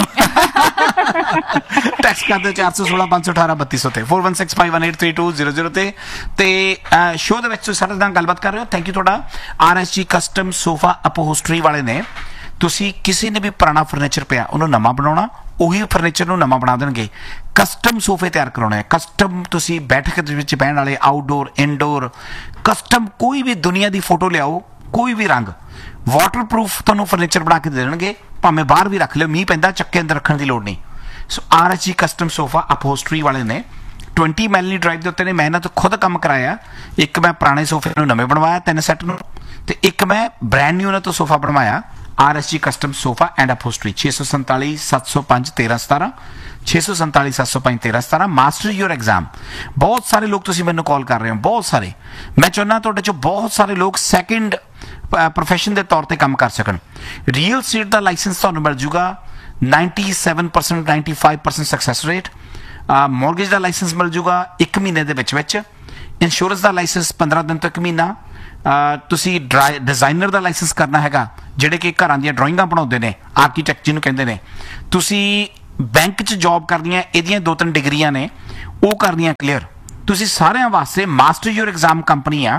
ਟੈਕਸਟ ਕਰਦੇ ਚਾਰ ਸੌ ਸੋਲਾਂ ਪੰਜ ਸੌ ਅਠਾਰਾਂ ਬੱਤੀ ਸੌ ਤੇ four one six five one eight three two zero zero ਤੇ ਤੇ ਸ਼ੋਅ ਦੇ ਵਿੱਚ ਤੁਸੀਂ ਸਾਡੇ ਨਾਲ ਗੱਲਬਾਤ ਕਰ ਰਹੇ ਹੋ। ਥੈਂਕ ਯੂ ਤੁਹਾਡਾ। ਆਰ ਐਸ ਜੀ ਕਸਟਮ ਸੋਫਾ ਅਪੋਹੋਸਟਰੀ ਵਾਲੇ ਨੇ। ਤੁਸੀਂ ਕਿਸੇ ਨੇ ਵੀ ਪੁਰਾਣਾ ਫਰਨੀਚਰ ਪਿਆ ਉਹਨੂੰ ਨਵਾਂ ਬਣਾਉਣਾ, ਉਹੀ ਫਰਨੀਚਰ ਨੂੰ ਨਵਾਂ ਬਣਾ ਦੇਣਗੇ। ਕਸਟਮ ਸੋਫੇ ਤਿਆਰ ਕਰਾਉਣੇ, ਕਸਟਮ ਤੁਸੀਂ ਬੈਠਕ ਦੇ ਵਿੱਚ ਬਹਿਣ ਵਾਲੇ, ਆਊਟਡੋਰ ਇਨਡੋਰ, ਕਸਟਮ ਕੋਈ ਵੀ ਦੁਨੀਆ ਦੀ ਫੋਟੋ ਲਿਆਓ, ਕੋਈ ਵੀ ਰੰਗ, ਵਾਟਰਪ੍ਰੂਫ ਤੁਹਾਨੂੰ ਫਰਨੀਚਰ ਬਣਾ ਕੇ ਦੇ ਦੇਣਗੇ। ਭਾਵੇਂ ਬਾਹਰ ਵੀ ਰੱਖ ਲਿਓ, ਮੀਂਹ ਪੈਂਦਾ ਚੱਕੇ ਅੰਦਰ ਰੱਖਣ ਦੀ ਲੋੜ ਨਹੀਂ। ਸੋ ਆਰ ਐਸ ਜੀ ਕਸਟਮ ਸੋਫਾ ਅਪੋਹੋਸਟਰੀ ਵਾਲੇ ਨੇ, ਟਵੰਟੀ ਮੈਲਨੀ ਡਰਾਈਵ ਦੇ ਉੱਤੇ ਨੇ। ਮੈਂ ਇਹਨਾਂ ਤੋਂ ਖੁਦ ਕੰਮ ਕਰਾਇਆ। ਇੱਕ ਮੈਂ ਪੁਰਾਣੇ ਸੋਫੇ ਨੂੰ ਨਵੇਂ ਬਣਵਾਇਆ ਤਿੰਨ ਸੈੱਟ ਨੂੰ, ਤੇ ਇੱਕ ਮੈਂ ਬ੍ਰੈਂਡ ਨਿਊ ਇਹਨਾਂ ਤੋਂ ਸੋਫਾ ਬਣਵਾਇਆ। ਆਰ ਐਸ ਜੀ ਕਸਟਮ ਸੋਫਾ ਐਂਡ ਅਪੋਹੋਸਟਰੀ, ਛੇ ਸੌ ਸੰਤਾਲੀ ਸੱਤ ਸੌ ਪੰਜ ਤੇਰਾਂ ਸਤਾਰਾਂ, ਛੇ ਸੌ ਸੰਤਾਲੀ ਸੱਤ ਸੌ ਪੰਜ ਤੇਰਾਂ ਸਤਾਰਾਂ। Master your exam. ਬਹੁਤ ਸਾਰੇ ਲੋਕ ਤੁਸੀਂ ਮੈਨੂੰ ਕਾਲ ਕਰ ਰਹੇ ਹੋ, ਬਹੁਤ ਸਾਰੇ। ਮੈਂ ਚਾਹੁੰਦਾ ਤੁਹਾਡੇ ਚੋਂ ਬਹੁਤ ਸਾਰੇ ਲੋਕ ਸੈਕਿੰਡ ਪ੍ਰੋਫੈਸ਼ਨ ਦੇ ਤੌਰ ਤੇ ਕੰਮ ਕਰ ਸਕਣ। ਰੀਅਲ ਸਟੇਟ ਦਾ ਲਾਇਸੈਂਸ ਤੁਹਾਨੂੰ ਮਿਲ ਜੂਗਾ ninety seven percent ninety five percent success rate. Mortgage ਦਾ ਲਾਇਸੈਂਸ ਮਿਲ ਜੂਗਾ ਇੱਕ ਮਹੀਨੇ ਦੇ ਵਿੱਚ ਵਿੱਚ, ਇੰਸ਼ੋਰੈਂਸ ਦਾ ਲਾਇਸੈਂਸ ਪੰਦਰਾਂ ਦਿਨ ਤੋਂ ਇੱਕ ਮਹੀਨਾ, ਤੁਸੀਂ ਡਰਾਈ ਡਿਜ਼ਾਈਨਰ ਦਾ ਲਾਇਸੈਂਸ ਕਰਨਾ ਹੈਗਾ, ਜਿਹੜੇ ਕਿ ਘਰਾਂ ਦੀਆਂ ਡਰਾਇੰਗਾਂ ਬਣਾਉਂਦੇ ਨੇ, ਆਰਕੀਟੈਕਟ ਜਿਹਨੂੰ ਕਹਿੰਦੇ ਨੇ, ਤੁਸੀਂ ਬੈਂਕ 'ਚ ਜੌਬ ਕਰਨੀਆਂ, ਇਹਦੀਆਂ ਦੋ ਤਿੰਨ ਡਿਗਰੀਆਂ ਨੇ ਉਹ ਕਰਨੀਆਂ ਕਲੀਅਰ। ਤੁਸੀਂ ਸਾਰਿਆਂ ਵਾਸਤੇ ਮਾਸਟਰ ਯੂਰ ਐਗਜ਼ਾਮ ਕੰਪਨੀ ਆ,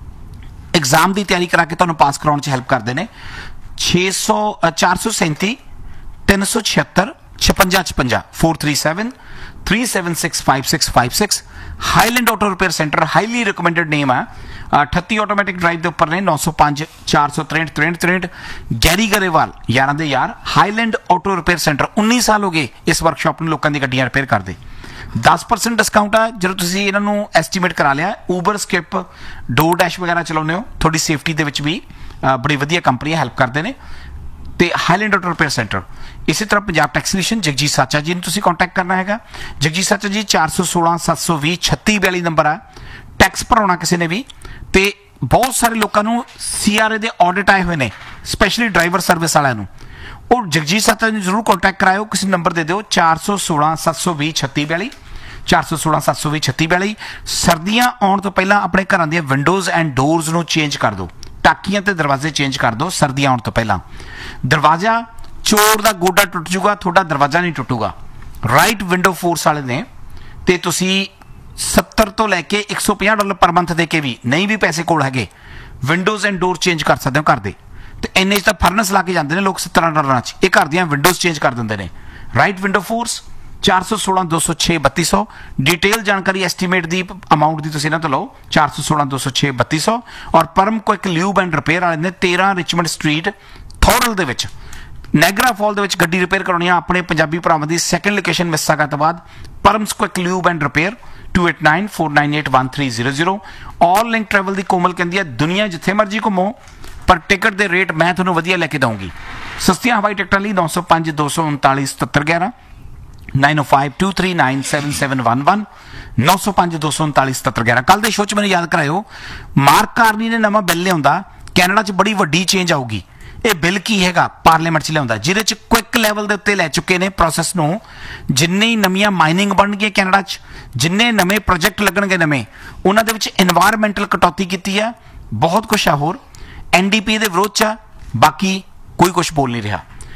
ਐਗਜ਼ਾਮ ਦੀ ਤਿਆਰੀ ਕਰਾ ਕੇ ਤੁਹਾਨੂੰ ਪਾਸ ਕਰਾਉਣ 'ਚ ਹੈਲਪ ਕਰਦੇ ਨੇ। ਛੇ ਸੌ ਚਾਰ ਸੌ ਸੈਂਤੀ ਤਿੰਨ ਸੌ ਛਿਹੱਤਰ ਛਪੰਜਾ ਛਪੰਜਾ four three seven three seven six five six five six Highland auto repair centre, highly recommended ਨੇਮ ਆ। ਅਠੱਤੀ ਆਟੋਮੈਟਿਕ ਡਰਾਈਵ ਦੇ ਉੱਪਰ ਨੇ, ਨੌ ਸੌ ਪੰਜ ਚਾਰ ਸੌ ਤਰੇਂਹਠ ਤਰੇਂਹਠ ਤਰੇਂਹਠ ਗੈਰੀ ਗਰੇਵਾਲ ਯਾਰਾਂ ਦੇ ਯਾਰ, ਹਾਈਲੈਂਡ ਆਟੋ ਰਿਪੇਅਰ ਸੈਂਟਰ। ਉੱਨੀ ਸਾਲ ਹੋ ਗਏ ਇਸ ਵਰਕਸ਼ਾਪ ਨੂੰ ਲੋਕਾਂ ਦੀ ਗੱਡੀਆਂ ਰਿਪੇਅਰ ਕਰਦੇ। ਦਸ ਪਰਸੈਂਟ ਡਿਸਕਾਊਂਟ ਆ ਜਦੋਂ ਤੁਸੀਂ ਇਹਨਾਂ ਨੂੰ ਐਸਟੀਮੇਟ ਕਰਾ ਲਿਆ। ਊਬਰ, ਸਕਿਪ, ਡੋਰ ਡੈਸ਼ ਵਗੈਰਾ ਚਲਾਉਂਦੇ ਹੋ, ਤੁਹਾਡੀ ਸੇਫਟੀ ਦੇ ਵਿੱਚ ਵੀ ਬੜੀ ਵਧੀਆ ਕੰਪਨੀਆਂ ਹੈਲਪ ਕਰਦੇ ਨੇ। ਤੇ ਹਾਈਲੈਂਡ ਆਟੋ ਰਿਪੇਅਰ ਸੈਂਟਰ। ਇਸੇ ਤਰ੍ਹਾਂ ਪੰਜਾਬ ਟੈਕਸ ਸੋਲਿਊਸ਼ਨ, ਜਗਜੀਤ ਸਾਚਾ ਜੀ ਨੂੰ ਤੁਸੀਂ ਕੰਟੈਕਟ ਕਰਨਾ ਹੈਗਾ। ਜਗਜੀਤ ਸਾਚਾ ਜੀ ਚਾਰ ਸੌ ਸੋਲਾਂ ਸੱਤ ਸੌ ਵੀਹ ਛੱਤੀ ਬਿਆਲੀ ਨੰਬਰ ਆ। ਟੈਕਸ ਭਰਾਉਣਾ ਕਿਸੇ ਨੇ ਵੀ, ਤੇ ਬਹੁਤ ਸਾਰੇ ਲੋਕਾਂ ਨੂੰ ਸੀ ਆਰ ਏ ਦੇ ਆਡਿਟ ਆਏ ਹੋਏ ਨੇ, ਸਪੈਸ਼ਲੀ ਡਰਾਈਵਰ ਸਰਵਿਸ ਵਾਲਿਆਂ ਨੂੰ। ਉਹ ਜਗਜੀਤ ਸਾਚਾ ਜੀ ਨੂੰ ਜ਼ਰੂਰ ਕੰਟੈਕਟ ਕਰਾਇਓ, ਕਿਸੇ ਨੰਬਰ ਦੇ ਦਿਓ ਚਾਰ ਸੌ ਸੋਲਾਂ ਸੱਤ ਸੌ ਵੀਹ ਛੱਤੀ ਬਿਆਲੀ ਚਾਰ ਸੌ ਸੋਲਾਂ ਸੱਤ ਸੌ ਵੀਹ ਛੱਤੀ ਬਿਆਲੀ। ਸਰਦੀਆਂ ਆਉਣ ਤੋਂ ਪਹਿਲਾਂ ਆਪਣੇ ਘਰਾਂ ਦੀਆਂ ਵਿੰਡੋਜ਼ ਐਂਡ ਡੋਰਸ ਨੂੰ ਚੇਂਜ ਕਰ ਦਿਓ, ਟਾਕੀਆਂ ਤੇ ਦਰਵਾਜ਼ੇ ਚੇਂਜ ਕਰ ਦਿਓ ਸਰਦੀਆਂ ਆਉਣ ਤੋਂ ਪਹਿਲਾਂ। ਦਰਵਾਜ਼ਾ ਚੋਰ ਦਾ ਗੋਡਾ ਟੁੱਟ ਜੂਗਾ, ਤੁਹਾਡਾ ਦਰਵਾਜ਼ਾ ਨਹੀਂ ਟੁੱਟੂਗਾ। ਰਾਈਟ ਵਿੰਡੋ ਫੋਰਸ ਵਾਲੇ ਨੇ, ਤੇ ਤੁਸੀਂ ਸੱਤਰ ਤੋਂ ਲੈ ਕੇ ਇੱਕ ਸੌ ਪੰਜਾਹ ਡਾਲਰ ਪਰ ਮੰਥ ਦੇ ਕੇ ਵੀ, ਨਹੀਂ ਵੀ ਪੈਸੇ ਕੋਲ ਹੈਗੇ, ਵਿੰਡੋਜ਼ ਐਂਡ ਡੋਰ ਚੇਂਜ ਕਰ ਸਕਦੇ ਹੋ ਘਰ ਦੇ। ਤੇ ਇੰਨੇ 'ਚ ਤਾਂ ਫਰਨਸ ਲਾ ਕੇ ਜਾਂਦੇ ਨੇ ਲੋਕ ਸੱਤਰਾਂ ਡਾਲਰਾਂ 'ਚ, ਇਹ ਘਰ ਦੀਆਂ ਵਿੰਡੋਜ਼ ਚੇਂਜ ਕਰ ਦਿੰਦੇ ਨੇ। ਰਾਈਟ ਵਿੰਡੋ ਫੋਰਸ ਚਾਰ ਸੌ ਸੋਲਾਂ ਦੋ ਸੌ ਛੇ ਬੱਤੀ ਸੌ। ਡਿਟੇਲ ਜਾਣਕਾਰੀ ਐਸਟੀਮੇਟ ਦੀ ਅਮਾਊਂਟ ਦੀ ਤੁਸੀਂ ਇਹਨਾਂ ਤੋਂ ਲਓ, ਚਾਰ ਸੌ ਸੋਲਾਂ ਦੋ ਸੌ ਛੇ ਬੱਤੀ ਸੌ। ਔਰ ਪਰਮ ਕੁਇਕ ਲਿਊਬ ਐਂਡ ਰਿਪੇਅਰ ਵਾਲੇ ਨੇ ਤੇਰਾਂ ਰਿਚਮੰਡ ਸਟਰੀਟ ਥੋਰਲ ਦੇ ਵਿੱਚ, ਨੈਗਰਾ ਫਾਲ ਦੇ ਵਿੱਚ ਗੱਡੀ ਰਿਪੇਅਰ ਕਰਾਉਣੀ ਆ ਆਪਣੇ ਪੰਜਾਬੀ ਭਰਾਵਾਂ ਦੀ। ਸੈਕੰਡ ਲੋਕੇਸ਼ਨ ਮਿਸਾਗਾ ਤੋਂ ਬਾਅਦ ਪਰਮਸ quick lube and repair to eight nine four nine eight one three zero zero. All link travel ਦੀ ਕੋਮਲ ਕਹਿੰਦੀ ਹੈ ਦੁਨੀਆ ਜਿੱਥੇ ਮਰਜ਼ੀ ਘੁੰਮੋ, ਪਰ ਟਿਕਟ ਦੇ ਰੇਟ ਮੈਂ ਤੁਹਾਨੂੰ ਵਧੀਆ ਲੈ ਕੇ ਦਊਂਗੀ। ਸਸਤੀਆਂ ਹਵਾਈ ਟਿਕਟਾਂ ਲਈ ਨੌ ਸੌ ਪੰਜ ਦੋ ਸੌ ਉਨਤਾਲੀ ਸਤੱਤਰ ਗਿਆਰਾਂ ਨਾਈਨ ਓ five two three nine seven seven one one ਨੌ ਸੌ ਪੰਜ ਦੋ ਸੌ ਉਨਤਾਲੀ ਸਤੱਤਰ ਗਿਆਰਾਂ। ਕੱਲ ਦੇ ਸ਼ੋਅ 'ਚ ਮੈਨੂੰ ਯਾਦ ਕਰਾਇਓ, ਮਾਰਕ ਕਾਰਨੀ ਨੇ ਨਵਾਂ ਬਿੱਲ ਲਿਆਉਂਦਾ, ਕੈਨੇਡਾ 'ਚ ਬੜੀ ਵੱਡੀ ਚੇਂਜ ਆਊਗੀ। ਇਹ ਬਿੱਲ ਕੀ ਹੈਗਾ? ਪਾਰਲੀਮੈਂਟ 'ਚ ਲਿਆਉਂਦਾ, ਜਿਹਦੇ 'ਚ ਕੁਇਕ ਲੈਵਲ ਦੇ ਉੱਤੇ ਲੈ ਚੁੱਕੇ ਨੇ ਪ੍ਰੋਸੈਸ ਨੂੰ। ਜਿੰਨੀ ਨਵੀਆਂ ਮਾਈਨਿੰਗ ਬਣਨਗੀਆਂ ਕੈਨੇਡਾ 'ਚ, ਜਿੰਨੇ ਨਵੇਂ ਪ੍ਰੋਜੈਕਟ ਲੱਗਣਗੇ ਨਵੇਂ, ਉਹਨਾਂ ਦੇ ਵਿੱਚ ਇਨਵਾਇਰਮੈਂਟਲ ਕਟੌਤੀ ਕੀਤੀ ਆ, ਬਹੁਤ ਕੁਛ ਆ ਹੋਰ। ਐਨ ਡੀ ਪੀ ਦੇ ਵਿਰੋਧ 'ਚ ਆ, ਬਾਕੀ ਕੋਈ ਕੁਛ ਬੋਲ ਨਹੀਂ ਰਿਹਾ।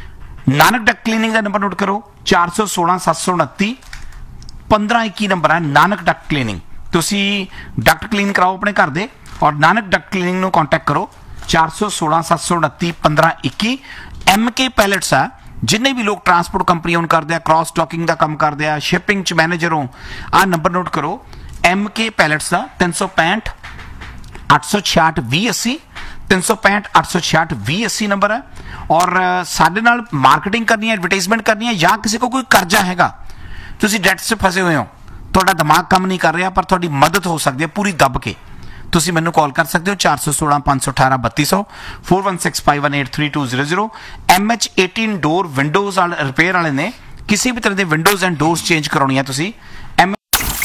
ਨਾਨਕ ਡਕ ਕਲੀਨਿੰਗ ਦਾ ਨੰਬਰ ਨੋਟ ਕਰੋ, ਚਾਰ ਸੌ ਸੋਲਾਂ ਸੱਤ ਸੌ ਉਨੱਤੀ ਪੰਦਰਾਂ ਇੱਕੀ ਨੰਬਰ ਹੈ ਨਾਨਕ ਡਕ ਕਲੀਨਿੰਗ। ਤੁਸੀਂ ਡਕਟ ਕਲੀਨ ਕਰਾਓ ਆਪਣੇ ਘਰ ਦੇ, ਔਰ ਨਾਨਕ ਡਕ ਕਲੀਨਿੰਗ ਨੂੰ ਕੰਟੈਕਟ ਕਰੋ, ਚਾਰ ਸੌ ਸੋਲਾਂ ਸੱਤ ਸੌ ਉਨੱਤੀ ਪੰਦਰਾਂ ਇੱਕੀ। ਐਮ ਕੇ ਪੈਲਟਸ ਆ, ਜਿੰਨੇ ਵੀ ਲੋਕ ਟਰਾਂਸਪੋਰਟ ਕੰਪਨੀ ਓਨ ਕਰਦੇ ਆ, ਕ੍ਰਾਸ ਟਾਕਿੰਗ ਦਾ ਕੰਮ ਕਰਦੇ ਆ, ਸ਼ਿਪਿੰਗ 'ਚ ਮੈਨੇਜਰ ਹੋ, ਆਹ ਨੰਬਰ ਨੋਟ ਕਰੋ, ਐਮ ਕੇ ਪੈਲਟਸ ਦਾ ਤਿੰਨ ਸੌ ਪੈਂਹਠ ਅੱਠ ਸੌ ਛਿਆਹਠ ਵੀਹ ਅੱਸੀ ਤਿੰਨ ਸੌ ਪੈਂਹਠ ਅੱਠ ਸੌ ਛਿਆਹਠ ਵੀਹ ਅੱਸੀ ਨੰਬਰ ਹੈ। ਔਰ ਸਾਡੇ ਨਾਲ ਮਾਰਕੀਟਿੰਗ ਕਰਨੀ ਹੈ, ਐਡਵਰਟਾਈਜ਼ਮੈਂਟ ਕਰਨੀ ਹੈ, ਜਾਂ ਕਿਸੇ ਕੋਲ ਕੋਈ ਕਰਜ਼ਾ ਹੈਗਾ, ਤੁਸੀਂ ਡੈਟ 'ਚ ਫਸੇ ਹੋਏ ਹੋ, ਤੁਹਾਡਾ ਦਿਮਾਗ ਕੰਮ ਨਹੀਂ ਕਰ ਰਿਹਾ, ਪਰ ਤੁਹਾਡੀ ਮਦਦ ਹੋ ਸਕਦੀ ਹੈ ਪੂਰੀ ਦੱਬ ਕੇ, ਤੁਸੀਂ ਮੈਨੂੰ ਕਾਲ ਕਰ ਸਕਦੇ ਹੋ ਚਾਰ ਸੌ ਸੋਲਾਂ ਪੰਜ ਸੌ ਅਠਾਰਾਂ ਬੱਤੀ ਸੌ four one six five one eight three two zero zero. M H eighteen ਡੋਰ ਵਿੰਡੋਜ਼ ਵਾਲੇ ਰਿਪੇਅਰ ਵਾਲੇ ਨੇ, ਕਿਸੇ ਵੀ ਤਰ੍ਹਾਂ ਦੇ ਵਿੰਡੋਜ਼ ਐਂਡ ਡੋਰਸ ਚੇਂਜ ਕਰਾਉਣੀ ਹੈ ਤੁਸੀਂ, ਐਮ